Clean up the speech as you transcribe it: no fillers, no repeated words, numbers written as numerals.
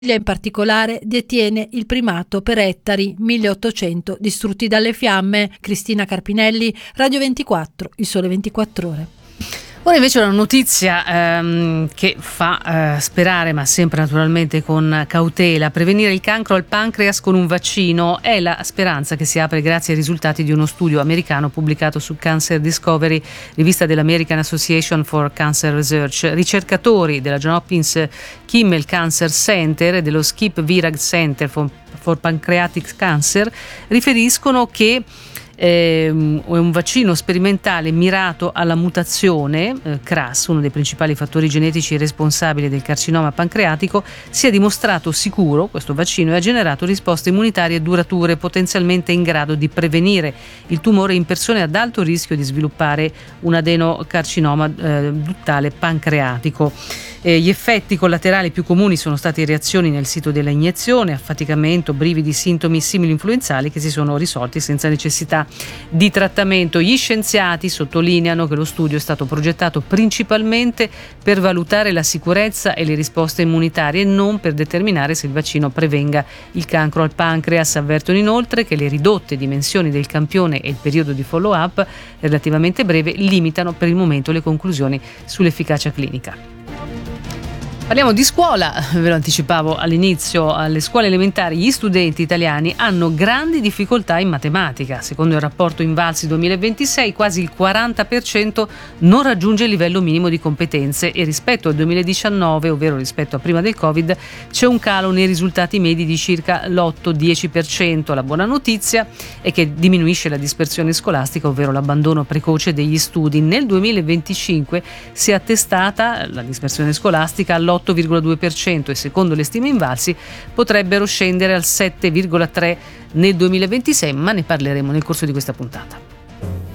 In particolare detiene il primato per ettari, 1800 distrutti dalle fiamme. Cristina Carpinelli, Radio 24, Il Sole 24 Ore. Ora invece una notizia che fa sperare, ma sempre naturalmente con cautela. Prevenire il cancro al pancreas con un vaccino è la speranza che si apre grazie ai risultati di uno studio americano pubblicato su Cancer Discovery, rivista dell'American Association for Cancer Research. Ricercatori della Johns Hopkins Kimmel Cancer Center e dello Skip Virag Center for Pancreatic Cancer riferiscono che un vaccino sperimentale mirato alla mutazione CRAS, uno dei principali fattori genetici responsabili del carcinoma pancreatico, si è dimostrato sicuro, questo vaccino, e ha generato risposte immunitarie durature, potenzialmente in grado di prevenire il tumore in persone ad alto rischio di sviluppare un adenocarcinoma duttale pancreatico. Gli effetti collaterali più comuni sono stati reazioni nel sito della iniezione, affaticamento, brividi, sintomi simili-influenzali che si sono risolti senza necessità di trattamento. Gli scienziati sottolineano che lo studio è stato progettato principalmente per valutare la sicurezza e le risposte immunitarie e non per determinare se il vaccino prevenga il cancro al pancreas. Avvertono inoltre che le ridotte dimensioni del campione e il periodo di follow-up relativamente breve limitano per il momento le conclusioni sull'efficacia clinica. Parliamo di scuola, ve lo anticipavo all'inizio, alle scuole elementari gli studenti italiani hanno grandi difficoltà in matematica. Secondo il rapporto Invalsi 2026 quasi il 40% non raggiunge il livello minimo di competenze e rispetto al 2019, ovvero rispetto a prima del Covid, c'è un calo nei risultati medi di circa l'8-10%. La buona notizia è che diminuisce la dispersione scolastica, ovvero l'abbandono precoce degli studi. Nel 2025 si è attestata la dispersione scolastica all'8,2% e secondo le stime Invalsi potrebbero scendere al 7,3% nel 2026, ma ne parleremo nel corso di questa puntata.